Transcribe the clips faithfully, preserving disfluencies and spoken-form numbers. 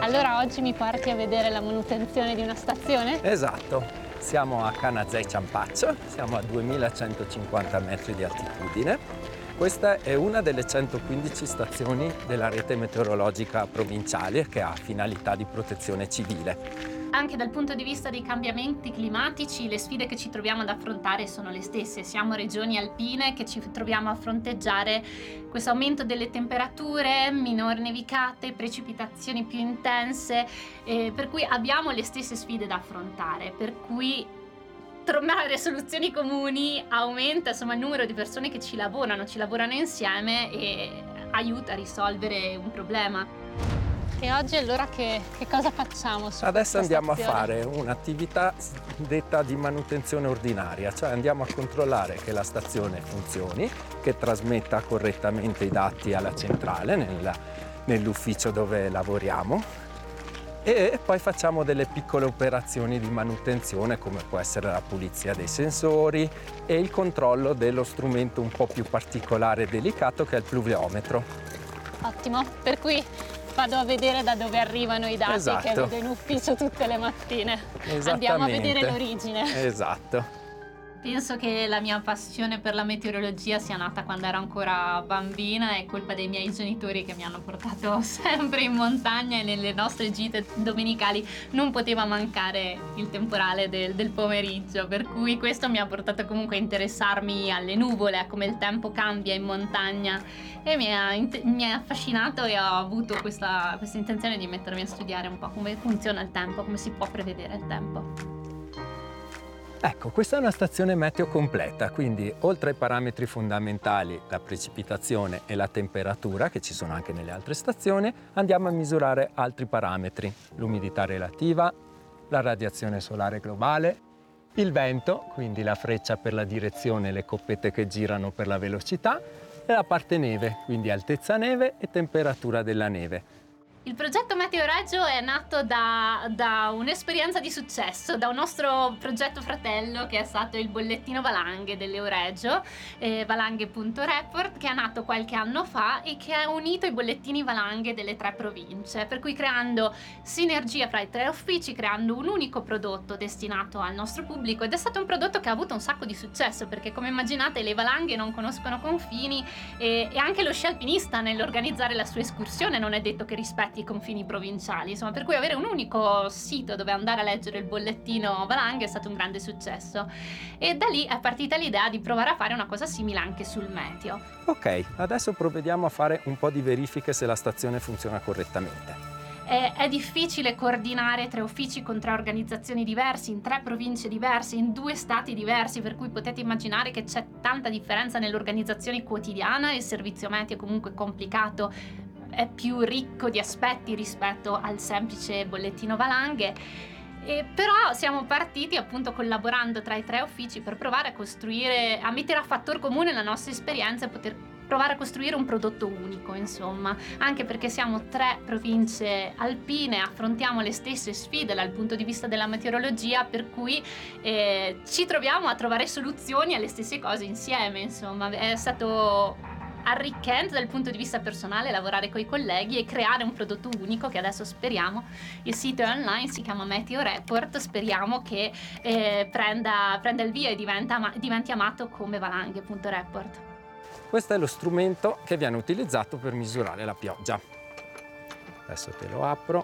Allora oggi mi porti a vedere la manutenzione di una stazione? Esatto, siamo a Canazei Ciampaccio, siamo a duemilacentocinquanta metri di altitudine. Questa è una delle centoquindici stazioni della rete meteorologica provinciale che ha finalità di protezione civile. Anche dal punto di vista dei cambiamenti climatici, le sfide che ci troviamo ad affrontare sono le stesse. Siamo regioni alpine che ci troviamo a fronteggiare questo aumento delle temperature, minori nevicate, precipitazioni più intense, eh, per cui abbiamo le stesse sfide da affrontare, per cui trovare soluzioni comuni aumenta insomma il numero di persone che ci lavorano, ci lavorano insieme e aiuta a risolvere un problema. E oggi allora che, che cosa facciamo su Adesso andiamo stazione? a fare un'attività detta di manutenzione ordinaria, cioè andiamo a controllare che la stazione funzioni, che trasmetta correttamente i dati alla centrale nel, nell'ufficio dove lavoriamo, e poi facciamo delle piccole operazioni di manutenzione come può essere la pulizia dei sensori e il controllo dello strumento un po' più particolare e delicato che è il pluviometro. Ottimo, per cui vado a vedere da dove arrivano i dati. Esatto. Che vedo in ufficio tutte le mattine. Andiamo a vedere l'origine. Esatto. Penso che la mia passione per la meteorologia sia nata quando ero ancora bambina, è colpa dei miei genitori che mi hanno portato sempre in montagna e nelle nostre gite domenicali non poteva mancare il temporale del, del pomeriggio, per cui questo mi ha portato comunque a interessarmi alle nuvole, a come il tempo cambia in montagna e mi ha, mi ha affascinato e ho avuto questa, questa intenzione di mettermi a studiare un po' come funziona il tempo, come si può prevedere il tempo. Ecco, questa è una stazione meteo completa, quindi oltre ai parametri fondamentali, la precipitazione e la temperatura, che ci sono anche nelle altre stazioni, andiamo a misurare altri parametri: l'umidità relativa, la radiazione solare globale, il vento, quindi la freccia per la direzione e le coppette che girano per la velocità, e la parte neve, quindi altezza neve e temperatura della neve. Il progetto Meteoreggio è nato da, da un'esperienza di successo, da un nostro progetto fratello che è stato il bollettino Valanghe dell'Euregio, eh, valanghe punto report, che è nato qualche anno fa e che ha unito i bollettini Valanghe delle tre province, per cui creando sinergia fra i tre uffici, creando un unico prodotto destinato al nostro pubblico, ed è stato un prodotto che ha avuto un sacco di successo perché, come immaginate, le valanghe non conoscono confini e, e anche lo sci alpinista nell'organizzare la sua escursione non è detto che rispetti i confini provinciali, insomma, per cui avere un unico sito dove andare a leggere il bollettino Valanghe è stato un grande successo e da lì è partita l'idea di provare a fare una cosa simile anche sul meteo. Ok, adesso provvediamo a fare un po' di verifiche se la stazione funziona correttamente. È, è difficile coordinare tre uffici con tre organizzazioni diverse, in tre province diverse, in due stati diversi, per cui potete immaginare che c'è tanta differenza nell'organizzazione quotidiana. Il servizio meteo è comunque complicato, è più ricco di aspetti rispetto al semplice bollettino Valanghe, e però siamo partiti appunto collaborando tra i tre uffici per provare a costruire, a mettere a fattor comune la nostra esperienza e poter provare a costruire un prodotto unico, insomma, anche perché siamo tre province alpine, affrontiamo le stesse sfide dal punto di vista della meteorologia, per cui eh, ci troviamo a trovare soluzioni alle stesse cose insieme, insomma, è stato arricchente dal punto di vista personale lavorare con i colleghi e creare un prodotto unico che adesso speriamo, il sito è online, si chiama Meteo Report, speriamo che eh, prenda, prenda il via e diventa, diventi amato come valanghe punto report. Questo è lo strumento che viene utilizzato per misurare la pioggia. Adesso te lo apro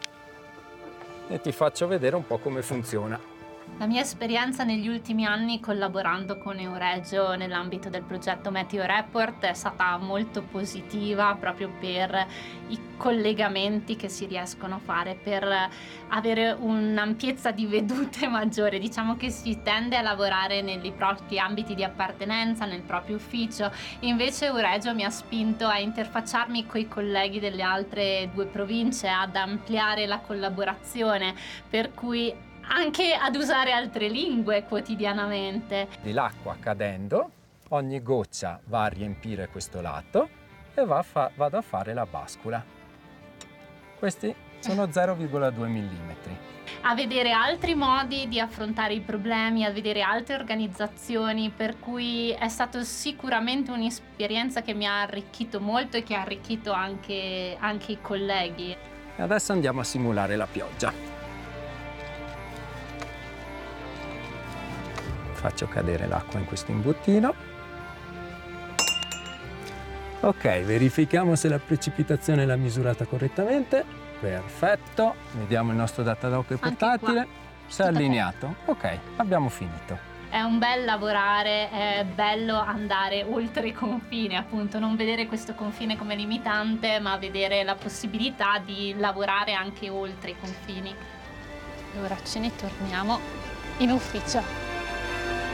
e ti faccio vedere un po' come funziona. La mia esperienza negli ultimi anni collaborando con Euregio nell'ambito del progetto Meteo Report è stata molto positiva, proprio per i collegamenti che si riescono a fare, per avere un'ampiezza di vedute maggiore. Diciamo che si tende a lavorare nei propri ambiti di appartenenza, nel proprio ufficio, invece Euregio mi ha spinto a interfacciarmi con i colleghi delle altre due province, ad ampliare la collaborazione, per cui anche ad usare altre lingue quotidianamente. L'acqua cadendo, ogni goccia va a riempire questo lato e va a fa- vado a fare la bascula. Questi sono zero virgola due millimetri. A vedere altri modi di affrontare i problemi, a vedere altre organizzazioni, per cui è stato sicuramente un'esperienza che mi ha arricchito molto e che ha arricchito anche, anche i colleghi. E adesso andiamo a simulare la pioggia. Faccio cadere l'acqua in questo imbuttino. Ok, verifichiamo se la precipitazione l'ha misurata correttamente. Perfetto, vediamo il nostro datadoc portatile. Si è allineato. Ok, abbiamo finito. È un bel lavorare, è bello andare oltre i confini, appunto, non vedere questo confine come limitante, ma vedere la possibilità di lavorare anche oltre i confini. Ora ce ne torniamo in ufficio.